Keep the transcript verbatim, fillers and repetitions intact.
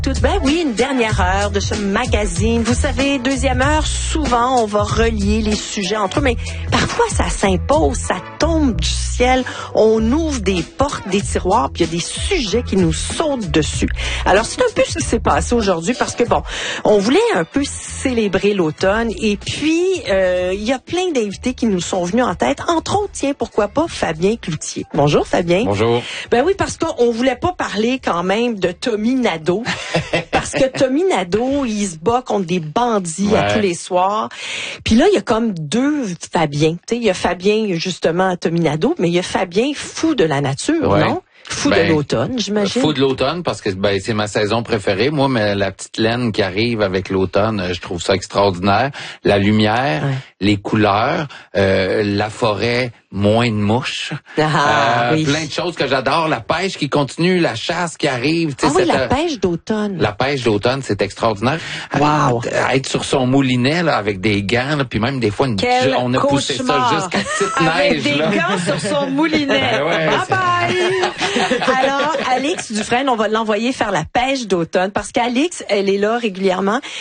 Toutes. Ben oui, une dernière heure de ce magazine. Vous savez, deuxième heure, souvent, on va relier les sujets entre eux, mais parfois, ça s'impose, ça tombe du ciel. On ouvre des portes, des tiroirs, puis il y a des sujets qui nous sautent dessus. Alors, c'est un peu ce qui s'est passé aujourd'hui, parce que, bon, on voulait un peu célébrer l'automne, et puis, euh, il y a plein d'invités qui nous sont venus en tête. Entre autres, tiens, pourquoi pas Fabien Cloutier. Bonjour, Fabien. Bonjour. Ben oui, parce qu'on voulait pas parler quand même de Tommy Nadeau. Parce que Tommy Nadeau, il se bat contre des bandits ouais. à tous les soirs. Puis là, il y a comme deux Fabiens. Tu sais, il y a Fabien, justement, Tommy Nadeau, mais il y a Fabien fou de la nature, ouais. non? Fou ben, de l'automne, j'imagine. Fou de l'automne, parce que ben, c'est ma saison préférée. Moi, mais la petite laine qui arrive avec l'automne, je trouve ça extraordinaire. La lumière, ouais. les couleurs, euh, la forêt, moins de mouches. Ah, euh, oui. Plein de choses que j'adore. La pêche qui continue, la chasse qui arrive. Ah oui, cette, la pêche d'automne. La pêche d'automne, c'est extraordinaire. Wow. Être sur son moulinet là, avec des gants, là, puis même des fois, une, Quel on a cauchemar. poussé ça jusqu'à petite avec neige. Avec des là. gants sur son moulinet. ouais, bye bye! Alors, Alix Dufresne, on va l'envoyer faire la pêche d'automne parce qu'Alix, elle est là régulièrement.